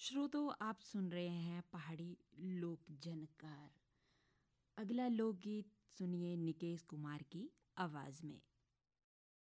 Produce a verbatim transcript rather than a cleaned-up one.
श्रोतो आप सुन रहे हैं पहाड़ी लोक जनकार। अगला लोकगीत सुनिए निकेश कुमार की आवाज में।